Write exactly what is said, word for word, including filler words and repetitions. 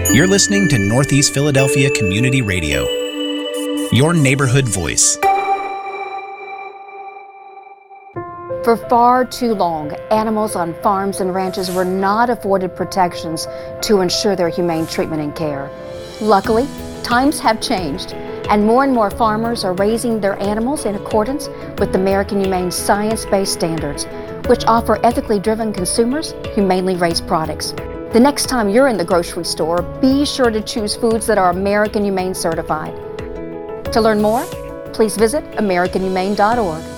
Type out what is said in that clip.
You're listening to Northeast Philadelphia Community Radio, your neighborhood voice. For far too long, animals on farms and ranches were not afforded protections to ensure their humane treatment and care. Luckily, times have changed, and more and more farmers are raising their animals in accordance with the American Humane science-based standards, which offer ethically driven consumers humanely raised products. The next time you're in the grocery store, be sure to choose foods that are American Humane certified. To learn more, please visit American Humane dot org.